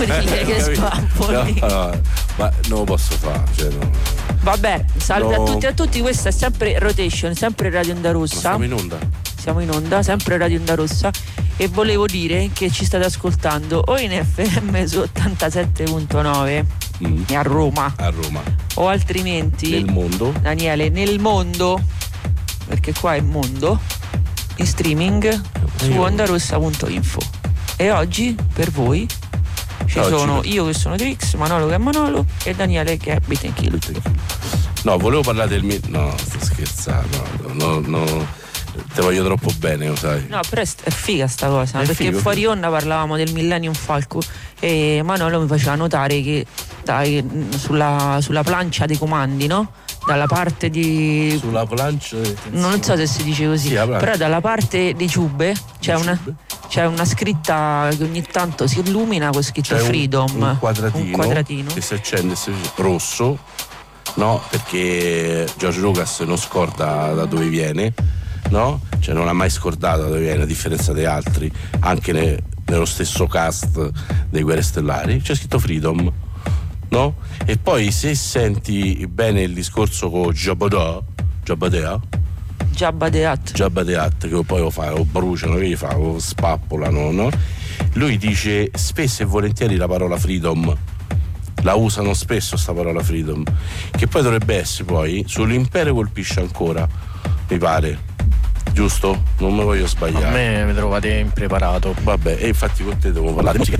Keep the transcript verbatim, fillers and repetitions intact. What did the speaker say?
righe che spappoli. No, no, ma non lo posso fare, cioè no. Vabbè, salve No. a tutti e a tutti, questa è sempre Rotation, sempre Radio Onda Ma Rossa. siamo in onda. Siamo in onda, sempre Radio Onda Rossa, e volevo dire che ci state ascoltando o in F M su ottantasette virgola nove Mm. a Roma, A Roma. o altrimenti Nel mondo. Daniele, nel mondo, perché qua è mondo, in streaming su Io- ondarossa punto info. E oggi per voi ci Oggi sono per- io che sono Trix, Manolo che è Manolo e Daniele che è Beaten Kill. No, volevo parlare del mio. No, sto scherzando. No, no, no. Te voglio troppo bene, lo sai. No, però è è figa sta cosa, È perché figo, fuori figo. onda parlavamo del Millennium Falcon e Manolo mi faceva notare che dai, sulla, sulla plancia dei comandi, no? Dalla parte di... Sulla plancia. non so se si dice così, Sì, la plancia. però dalla parte di Ciube c'è Di una, Ciube. c'è una scritta che ogni tanto si illumina con scritto C'è un- Freedom, un quadratino, un quadratino. che si accende si dice rosso, no? Perché George Lucas non scorda da dove viene, no? Cioè non ha mai scordato da dove viene, a differenza di altri, anche ne- nello stesso cast dei Guerre Stellari c'è scritto Freedom, no? E poi se senti bene il discorso con Jabba Da, Jabba Da, Jabba the Hutt. Jabba the Hutt, che poi lo fa, lo bruciano, che gli fa, lo spappolano, no? Lui dice spesso e volentieri la parola freedom, la usano spesso sta parola freedom, che poi dovrebbe essere poi sull'impero colpisce ancora, mi pare, giusto? Non me voglio A sbagliare. me mi trovate impreparato. Vabbè, e infatti con te devo parlare di musica